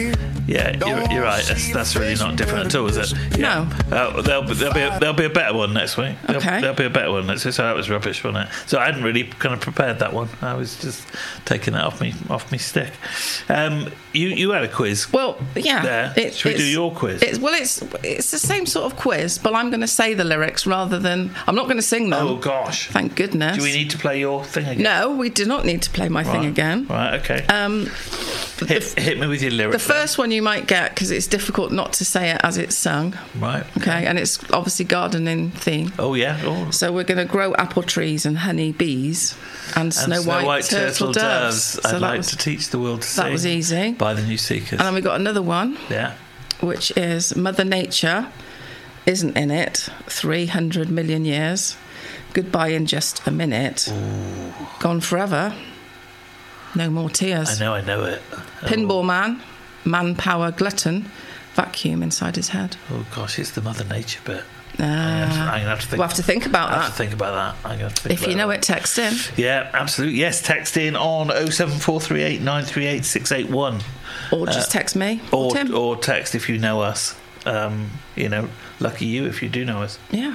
Yeah, you're right. That's really not different at all, is it? Yeah. No. There'll be a better one next week. Okay. There'll be a better one next week. So that was rubbish, wasn't it? So I hadn't really kind of prepared that one. I was just taking that off me stick. You had a quiz. Well, yeah. There. Should we do your quiz? It's the same sort of quiz, but I'm going to say the lyrics rather than... I'm not going to sing them. Oh, gosh. Thank goodness. Do we need to play your thing again? No, we do not need to play my thing again. Right, okay. Hit me with your lyrics. The first one you might get, because it's difficult not to say it as it's sung. Right. Okay, and it's obviously gardening theme. Oh, yeah. Oh. So we're going to grow apple trees and honey bees and Snow White turtle doves. I'd like to teach the world to sing. That was easy. By the New Seekers. And then we got another one. Yeah. Which is Mother Nature isn't in it 300 million years. Goodbye in just a minute. Ooh. Gone forever. No more tears. I know it. Pinball Man, manpower glutton, vacuum inside his head. Oh gosh, it's the Mother Nature bit. I'm gonna have to think. We'll have to think about that. I have to think about that. I'm gonna have to think if you know it, text in. Yeah, absolutely. Yes, text in on 07438 938 681. Or just text me. Or Tim. Or text if you know us. Lucky you if you do know us. Yeah.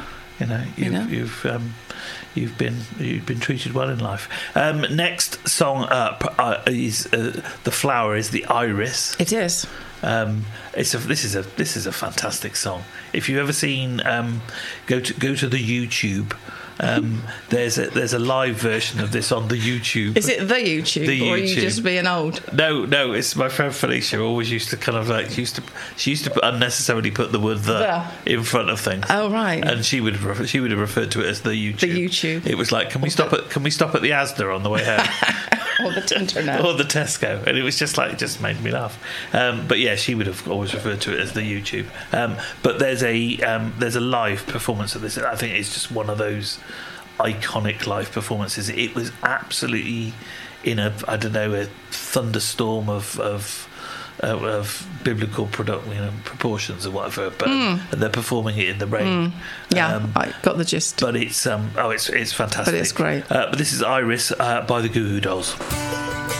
You've been treated well in life. Next song up is The Flower is the Iris. It is. This is a fantastic song. If you've ever seen, go to the YouTube. There's a live version of this on the YouTube. Is it the YouTube? Or are you just being old? No, it's my friend Felicia always used to kind of like she used to unnecessarily put the word the in front of things. Oh right. And she would have referred to it as the YouTube. The YouTube. It was like, can we stop at the Asda on the way home? Or the internet. Or the Tesco. And it was just like, it just made me laugh. But yeah, she would have always referred to it as the YouTube. But there's a live performance of this. I think it's just one of those iconic live performances. It was absolutely in a thunderstorm of biblical proportions or whatever, but they're performing it in the rain. Yeah, I got the gist. But it's fantastic. But it's great. But this is Iris by the Goo Goo Dolls.